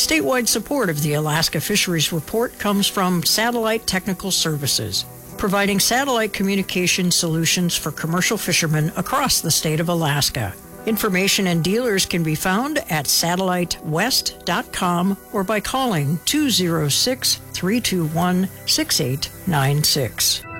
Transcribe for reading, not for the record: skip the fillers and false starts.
Statewide support of the Alaska Fisheries Report comes from Satellite Technical Services, providing satellite communication solutions for commercial fishermen across the state of Alaska. Information and dealers can be found at satellitewest.com or by calling 206-321-6896.